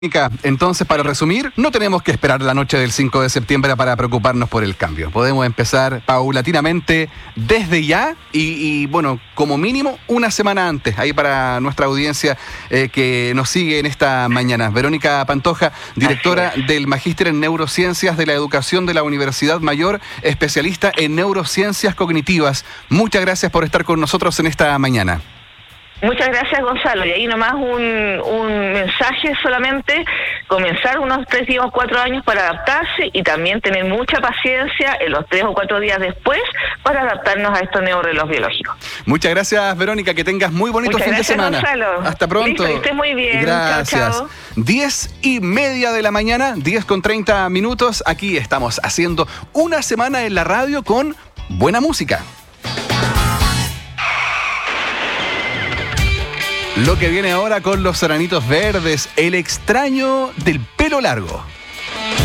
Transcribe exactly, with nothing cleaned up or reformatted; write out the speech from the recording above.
Entonces, para resumir, no tenemos que esperar la noche del cinco de septiembre para preocuparnos por el cambio. Podemos empezar paulatinamente desde ya y, y bueno, como mínimo una semana antes, ahí para nuestra audiencia eh, que nos sigue en esta mañana. Verónica Pantoja, directora del Magíster en Neurociencias de la Educación de la Universidad Mayor, especialista en neurociencias cognitivas. Muchas gracias por estar con nosotros en esta mañana. Muchas gracias, Gonzalo. Y ahí nomás un, un mensaje solamente, comenzar unos tres días o cuatro años para adaptarse y también tener mucha paciencia en los tres o cuatro días después para adaptarnos a estos neurreloj biológicos. Muchas gracias, Verónica, que tengas muy bonito Muchas fin gracias, de semana. Gonzalo. Hasta pronto. Listo, que estés muy bien. Gracias. Chao, chao. Diez y media de la mañana, diez con treinta minutos. Aquí estamos haciendo una semana en la radio con buena música. Lo que viene ahora con los Serranitos Verdes, el extraño del pelo largo.